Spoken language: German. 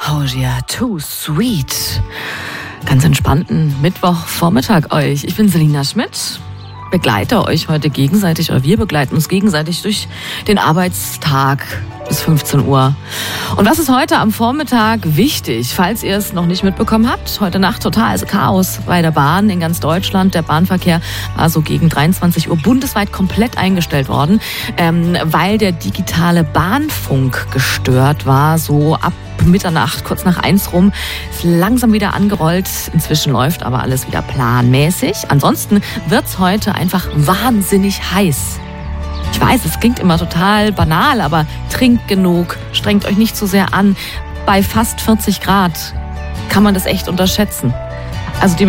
Composure Too Sweet. Ganz entspannten Mittwochvormittag euch. Ich bin Selina Schmidt, begleite euch heute gegenseitig, oder wir begleiten uns gegenseitig durch den Arbeitstag bis 15 Uhr. Und was ist heute am Vormittag wichtig, falls ihr es noch nicht mitbekommen habt? Heute Nacht totales Chaos bei der Bahn in ganz Deutschland. Der Bahnverkehr war so gegen 23 Uhr bundesweit komplett eingestellt worden, weil der digitale Bahnfunk gestört war, so ab Mitternacht, kurz nach 1 rum, ist langsam wieder angerollt. Inzwischen läuft aber alles wieder planmäßig. Ansonsten wird's heute einfach wahnsinnig heiß. Ich weiß, es klingt immer total banal, aber trinkt genug, strengt euch nicht zu sehr an. Bei fast 40 Grad kann man das echt unterschätzen. Also die